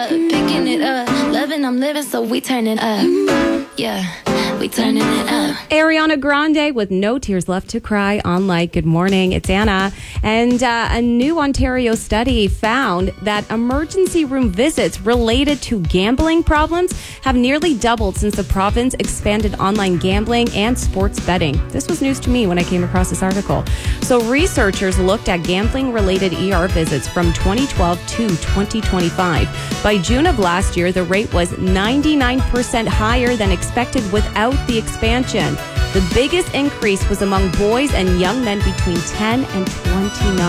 Picking it up, loving, I'm living, so we turning up. Yeah, we turning it up. Ariana Grande with No Tears Left to Cry on Light. Good morning, it's Anna. And a new Ontario study found that emergency room visits related to gambling problems have nearly doubled since the province expanded online gambling and sports betting. This was news to me when I came across this article. So researchers looked at gambling-related ER visits from 2012 to 2025. By June of last year, the rate was 99% higher than expected without the expansion. The biggest increase was among boys and young men between 10 and 29.